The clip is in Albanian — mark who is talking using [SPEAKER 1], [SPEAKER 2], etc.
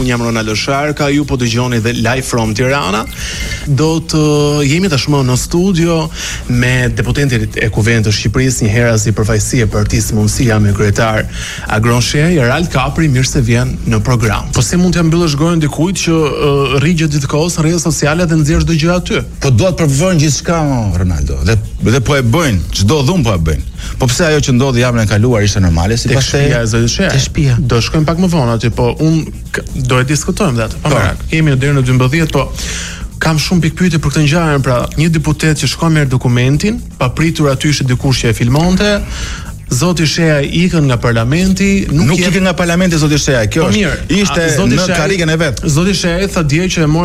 [SPEAKER 1] unë jam Ronaldo Sharka, ju po dëgjoni dhe live from Tirana. Do të jemi tashmë në studio me deputetin e Kuvendit të Shqipërisë, një herë si përfaqësi e Partisë Mundësia me kryetar Agron Shej, Erald Kapri, mirë se vjen në program. Po si mund t'ja mbyllësh gojën dikujt që rrigjë ditë kohës në rrjetet sociale dhe nxjerr çdo gjë aty?
[SPEAKER 2] Po duat të provojnë gjithçka, Ronaldo. Dhe po e bëjnë, çdo dhunë po e bëjnë. Po pse ajo që ndodhi javën e kaluar ishte normale sipas
[SPEAKER 1] shtëpia e zotit Shej?
[SPEAKER 2] Te shtëpia.
[SPEAKER 1] Do shkojmë pak më vonë aty, po unë do e diskutojmë atë. Po merak. Kemi deri në 12, po kam shumë pikpyetje për këtë ngjarje. Pra, një deputet që shkon merr dokumentin, pa pritur aty ishte dikush që e filmonte. Zoti Sheja ikën nga parlamenti,
[SPEAKER 2] nuk ikën nga parlamenti zoti Sheja. Kjo
[SPEAKER 1] ishte
[SPEAKER 2] në karrikën e vet.
[SPEAKER 1] Zoti Sheja tha dje që e